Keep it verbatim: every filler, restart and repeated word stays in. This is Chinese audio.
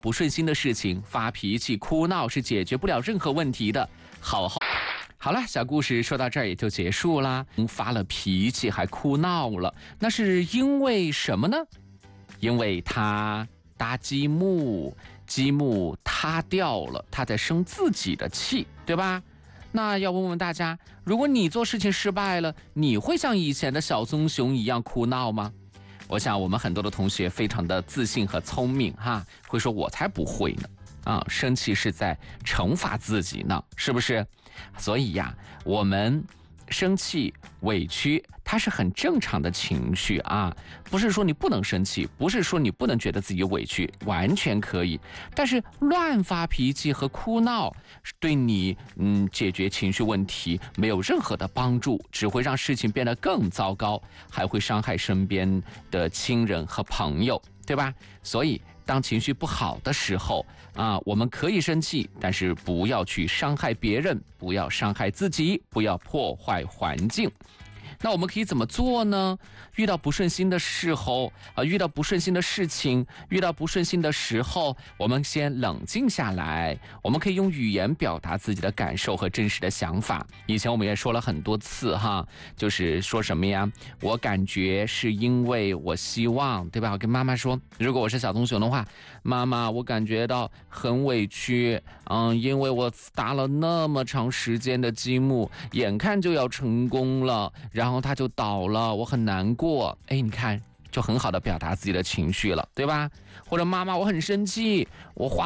不顺心的事情发脾气哭闹是解决不了任何问题的。好好好了，小故事说到这儿也就结束啦。发了脾气还哭闹了，那是因为什么呢？因为他搭积木，积木塌掉了，他在生自己的气，对吧？那要问问大家，如果你做事情失败了，你会像以前的小棕熊一样哭闹吗？我想我们很多的同学非常的自信和聪明哈，会说我才不会呢。啊，生气是在惩罚自己呢，是不是？所以呀，我们生气委屈它是很正常的情绪啊，不是说你不能生气，不是说你不能觉得自己委屈，完全可以。但是乱发脾气和哭闹对你嗯解决情绪问题没有任何的帮助，只会让事情变得更糟糕，还会伤害身边的亲人和朋友，对吧？所以当情绪不好的时候啊，我们可以生气，但是不要去伤害别人，不要伤害自己，不要破坏环境。那我们可以怎么做呢？遇到不顺心的时候啊，遇到不顺心的事情，遇到不顺心的时候，我们先冷静下来。我们可以用语言表达自己的感受和真实的想法。以前我们也说了很多次哈，就是说什么呀？我感觉是因为我希望，对吧？我跟妈妈说，如果我是小棕熊的话，妈妈，我感觉到很委屈，嗯，因为我搭了那么长时间的积木，眼看就要成功了，然后。然后他就倒了，我很难过。哎，你看，就很好的表达自己的情绪了，对吧？或者妈妈，我很生气，我花